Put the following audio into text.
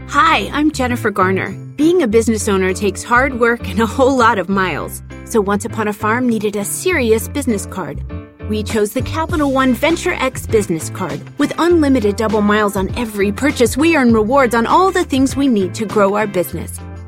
Hi, I'm Jennifer Garner. Being a business owner takes hard work and a whole lot of miles. So Once Upon a Farm needed a serious business card. We chose the Capital One Venture X business card. With unlimited double miles on every purchase, we earn rewards on all the things we need to grow our business.